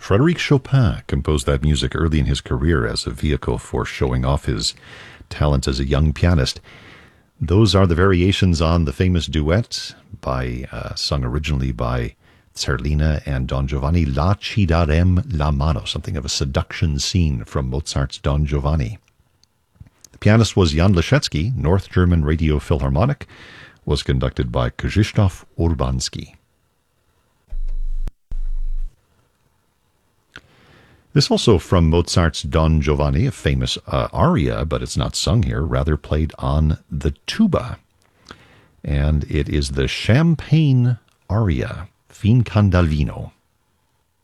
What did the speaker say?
Frédéric Chopin composed that music early in his career as a vehicle for showing off his talents as a young pianist. Those are the variations on the famous duet sung originally by Zerlina and Don Giovanni, La Ci darem la mano, something of a seduction scene from Mozart's Don Giovanni. The pianist was Jan Leschetski, North German Radio Philharmonic, was conducted by Krzysztof Urbanski. This also from Mozart's Don Giovanni, a famous aria, but it's not sung here, rather played on the tuba. And it is the Champagne aria, Fin can dal vino.